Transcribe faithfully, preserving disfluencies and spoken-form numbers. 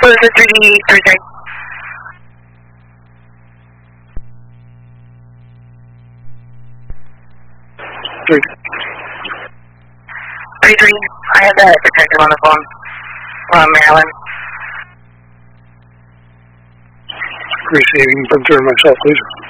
What is it, three D Thursday? Three. thirty-three, I have that detective on the phone from Maryland. Receiving from myself, please.